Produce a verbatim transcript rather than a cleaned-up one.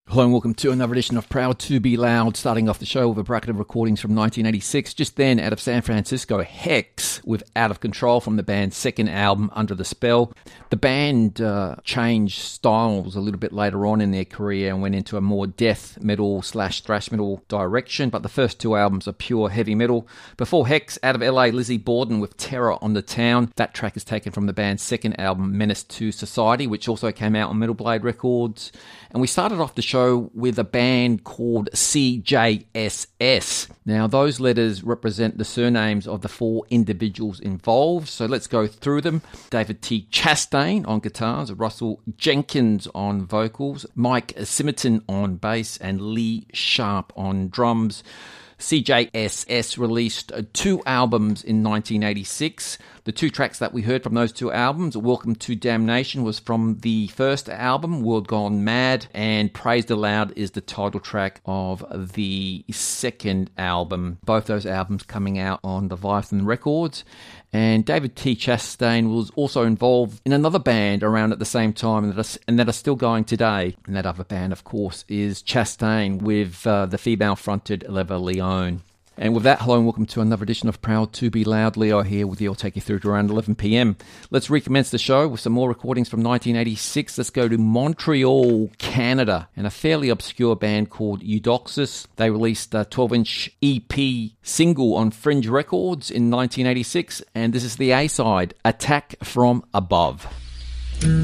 Hello and welcome to another edition of Proud to Be Loud, starting off the show with a bracket of recordings from nineteen eighty-six. Just then, out of San Francisco, Hex with Out of Control from the band's second album, Under the Spell. The band uh, changed styles a little bit later on in their career and went into a more death metal slash thrash metal direction, but the first two albums are pure heavy metal. Before Hex, out of L A, Lizzie Borden with Terror on the Town. That track is taken from the band's second album, Menace to Society, which also came out on Metal Blade Records. And we started off the show with a band called C J S S. Now, those letters represent the surnames of the four individuals involved, so let's go through them. David T. Chastain on guitars, Russell Jenkins on vocals, Mike Simerton on bass, and Lee Sharp on drums. C J S S released two albums in nineteen eighty-six. The two tracks that we heard from those two albums, Welcome to Damnation, was from the first album, World Gone Mad, and Praised Aloud is the title track of the second album. Both those albums coming out on Leviathan Records. And David T. Chastain was also involved in another band around at the same time and that are, and that are still going today. And that other band, of course, is Chastain with uh, the female-fronted Leva Leone. And with that, hello and welcome to another edition of Proud to Be Loud. Leo here with you. I'll take you through to around eleven p.m. Let's recommence the show with some more recordings from nineteen eighty-six. Let's go to Montreal, Canada, and a fairly obscure band called Eudoxus. They released a twelve-inch E P single on Fringe Records in nineteen eighty-six, and this is the A-side, Attack from Above.